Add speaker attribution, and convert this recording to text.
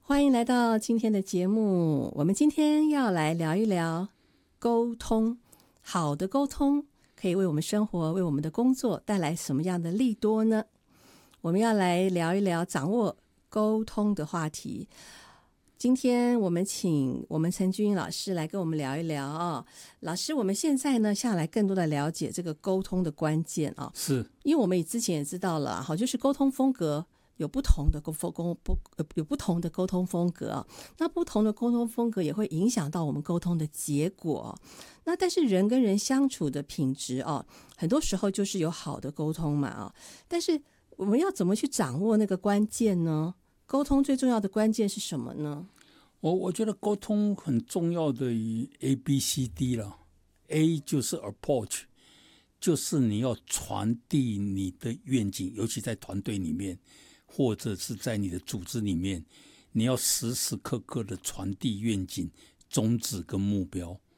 Speaker 1: 欢迎来到今天的节目。我们今天要来聊一聊沟通。好的沟通可以为我们生活、为我们的工作带来什么样的利多呢？我们要来聊一聊掌握沟通的话题。今天我们请我们陈君老师来跟我们聊一聊啊。老师，我们现在呢下来更多的了解这个沟通的关键啊，
Speaker 2: 是
Speaker 1: 因为我们之前也知道了，好，就是沟通风格有不同的沟通风格啊，那不同的沟通风格也会影响到我们沟通的结果。那但是人跟人相处的品质啊，很多时候就是有好的沟通嘛啊，但是我们要怎么去掌握那个关键呢？沟通最重要的关键是什么呢？
Speaker 2: 我觉得沟通很重要的以 ABCD 了。A 就是 approach， 就是你要传递你的愿景，尤其在团队里面或者是在你的组织里面，你要时时刻刻的传递愿景、宗旨跟目标。